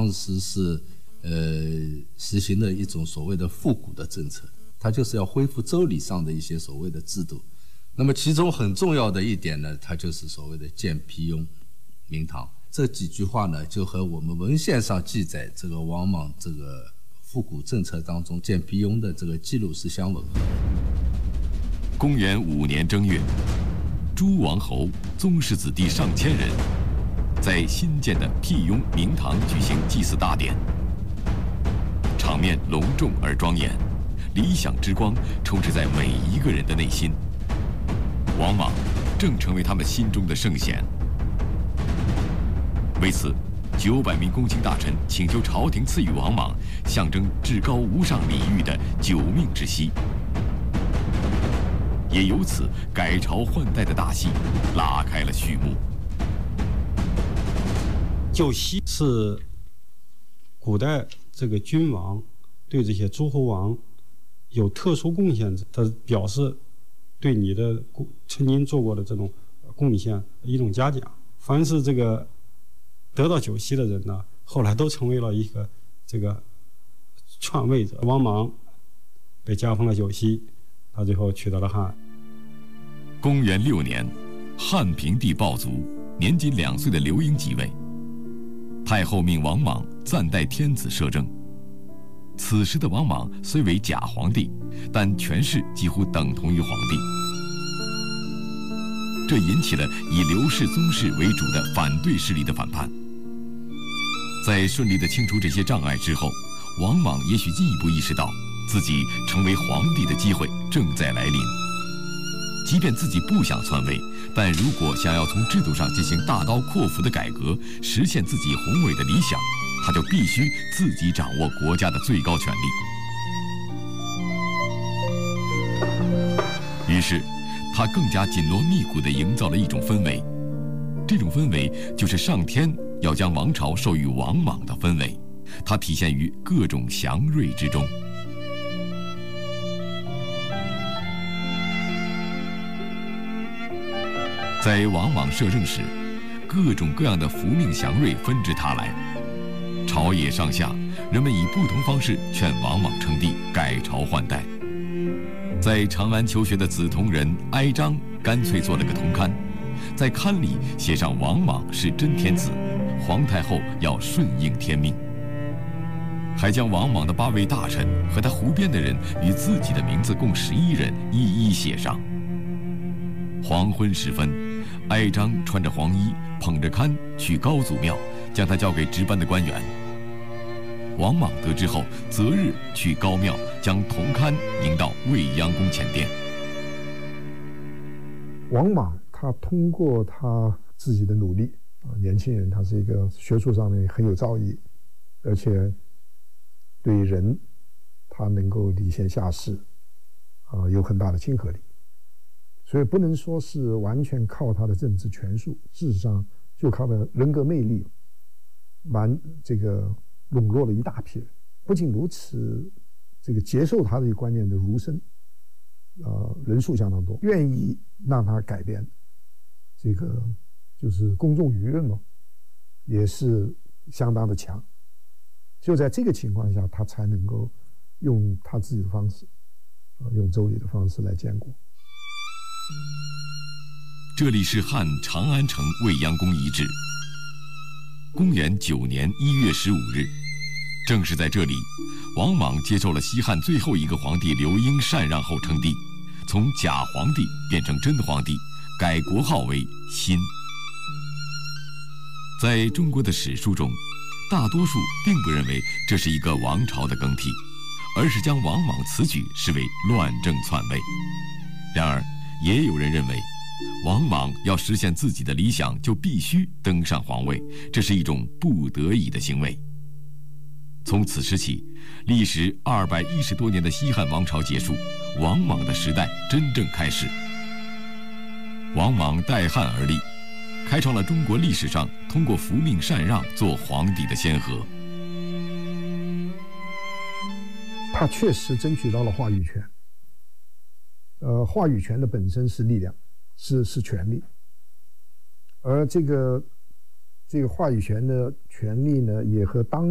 当时是实行了一种所谓的复古的政策，它就是要恢复州理上的一些所谓的制度。那么其中很重要的一点呢，它就是所谓的建皮庸明堂。这几句话呢，就和我们文献上记载这个王莽这个复古政策当中建皮庸的这个记录是相吻合的。 公元5年正月，诸王侯、宗室子弟上千人，在新建的辟雍明堂举行祭祀大典，场面隆重而庄严，理想之光充斥在每一个人的内心。王莽正成为他们心中的圣贤。为此，900名公卿大臣请求朝廷赐予王莽象征至高无上礼遇的9命之息，也由此改朝换代的大戏拉开了序幕。 9息是古代这个君王对这些诸侯王有特殊贡献者，他表示对你的曾经做过的这种贡献一种嘉奖。凡是这个得到9息的人呢，后来都成为了一个这个篡位者。王莽被加封了9息，他最后取得了汉。 公元6年，汉平帝暴卒，年仅2岁的刘盈即位。太后命王莽暂代天子摄政。此时的王莽虽为假皇帝，但权势几乎等同于皇帝。这引起了以刘氏宗室为主的反对势力的反叛。在顺利地清除这些障碍之后，王莽也许进一步意识到自己成为皇帝的机会正在来临。即便自己不想篡位，但如果想要从制度上进行大刀阔斧的改革，实现自己宏伟的理想，他就必须自己掌握国家的最高权力。于是，他更加紧锣密鼓地营造了一种氛围，这种氛围就是上天要将王朝授予王莽的氛围，它体现于各种祥瑞之中。在王莽摄政时，各种各样的福命祥瑞纷至沓来，朝野上下人们以不同方式劝王莽称帝，改朝换代。在长安求学的梓潼人哀章干脆做了个铜龛，在龛里写上王莽是真天子，皇太后要顺应天命，还将王莽的8位大臣和他胡编的人与自己的名字共11人一一写上。黄昏时分，哀章穿着黄衣，捧着龛去高祖庙，将他交给值班的官员。王莽得知后，择日去高庙，将铜龛迎到未央宫前殿。 王莽他通过他自己的努力年轻人，他是一个学术上面很有造诣，而且对人他能够礼贤下士有很大的亲和力。所以不能说是完全靠他的政治权术，事实上就靠他的人格魅力，这个笼络了一大批人。不仅如此，这个接受他这个观念的儒生，人数相当多，愿意让他改变，这个就是公众舆论嘛，也是相当的强。就在这个情况下，他才能够用他自己的方式，用周礼的方式来建国。 这里是汉长安城未央宫遗址。公元9年1月15日，正是在这里，王莽接受了西汉最后一个皇帝刘英禅让后称帝，从假皇帝变成真皇帝，改国号为新。在中国的史书中，大多数并不认为这是一个王朝的更替，而是将王莽此举视为乱政篡位。然而，也有人认为，王莽要实现自己的理想，就必须登上皇位，这是一种不得已的行为。从此时起，历时210多年的西汉王朝结束，王莽的时代真正开始。王莽代汉而立，开创了中国历史上通过服命禅让做皇帝的先河。 他确实争取到了话语权。话语权的本身是力量，是权力，而这个话语权的权利呢，也和当